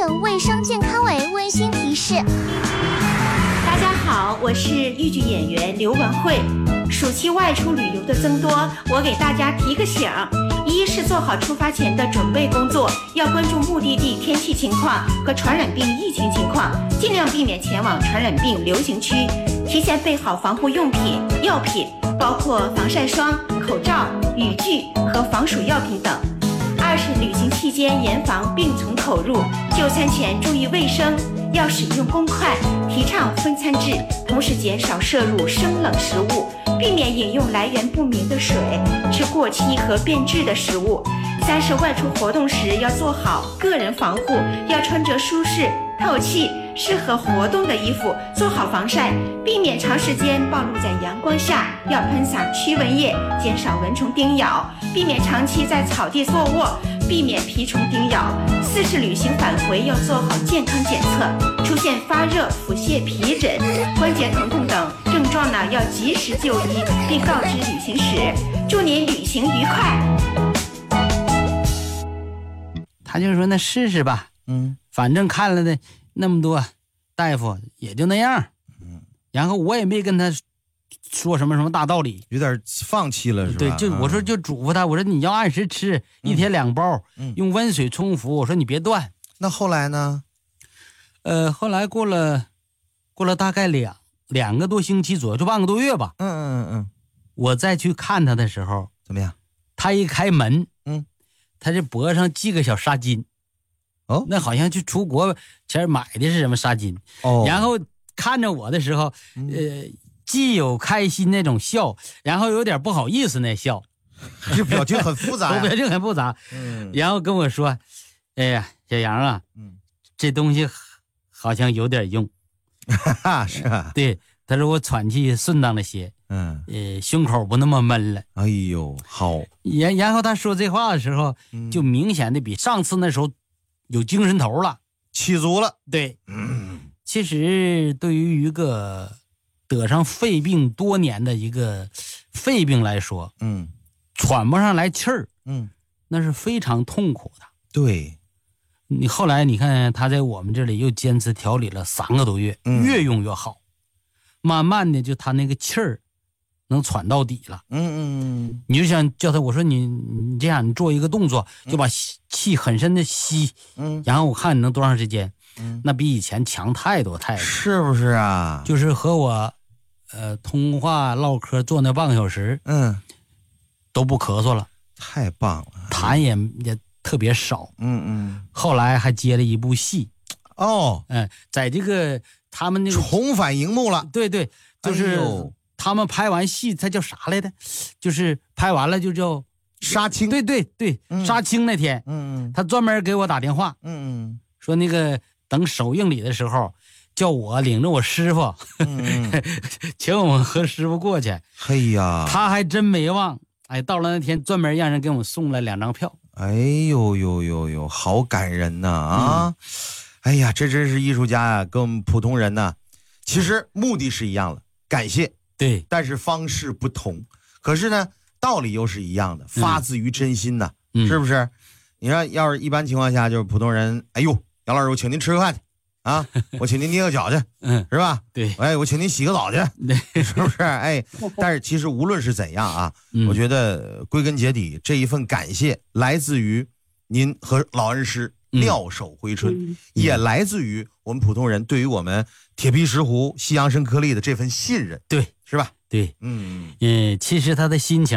省卫生健康委温馨提示。 大家好，我是豫剧演员刘文慧。暑期外出旅游的增多，我给大家提个醒：一是做好出发前的准备工作，要关注目的地天气情况和传染病疫情情况，尽量避免前往传染病流行区，提前备好防护用品、药品，包括防晒霜、口罩、雨具和防暑药品等。二是旅行期间严防病从口入，就餐前注意卫生，要使用公筷，提倡分餐制，同时减少摄入生冷食物，避免饮用来源不明的水，吃过期和变质的食物。三是外出活动时要做好个人防护，要穿着舒适、透气、适合活动的衣服，做好防晒，避免长时间暴露在阳光下，要喷洒驱蚊液，减少蚊虫叮咬，避免长期在草地坐卧，避免蜱虫叮咬。四是旅行返回要做好健康检测，出现发热、腹泻、皮疹、关节疼痛等症状呢，要及时就医，并告知旅行使。祝您旅行愉快。 他就说那试试吧，反正看了的那么多大夫也就那样，然后我也没跟他说什么大道理， 有点放弃了是吧？ 对，就我说就嘱咐他，我说你要按时吃，一天2包，用温水冲服，我说你别断。 那后来呢？ 后来过了大概两个多星期左右，就半个多月吧。我再去看他的时候， 怎么样？ 他一开门，他这脖上系个小纱巾，那好像去出国前买的是什么纱巾，然后看着我的时候，既有开心那种笑，然后有点不好意思那笑， 这表情很复杂表情很复杂。然后跟我说：“哎呀，小杨啊，这东西好像有点用。” 是啊， 对，他说我喘气顺当了些，胸口不那么闷了。 哎呦，好。 然后他说这话的时候，就明显的比上次那时候有精神头了， 气足了。 对，其实对于一个得上肺病多年的一个肺病来说，喘不上来气儿，那是非常痛苦的。 对， 你后来你看他在我们这里又坚持调理了3个多月，越用越好，慢慢的就他那个气儿能喘到底了。你就想叫他，我说你这样，你做一个动作，就把气很深的吸，然后我看你能多长时间，那比以前强太多太多， 是不是啊？ 就是和我通话唠嗑坐那半个小时，都不咳嗽了， 太棒了， 痰也特别少。后来还接了一部戏，在这个他们那个重返荧幕了。 对，就是他们拍完戏，他叫啥来的？就是拍完了就叫杀青。 对，杀青那天，他专门给我打电话，说那个等首映礼的时候，叫我领着我师傅，请我们和师傅过去。 嘿呀， 他还真没忘。到了那天，专门让人给我们送了2张票。 哎呦，好感人呐啊！哎呀，这真是艺术家啊，跟我们普通人呢，其实目的是一样的，感谢， 对， 但是方式不同。可是呢，道理又是一样的，发自于真心的，是不是？你看，要是一般情况下，就是普通人，哎呦，杨老师，我请您吃个饭去啊，我请您捏个脚去，是吧？ 对， 我请您洗个澡去，是不是？但是其实无论是怎样啊，我觉得归根结底，这一份感谢来自于您和老恩师妙手回春，也来自于我们普通人对于我们铁皮石斛、西洋参颗粒的这份信任， 对， 是吧？ 对，其实他的心情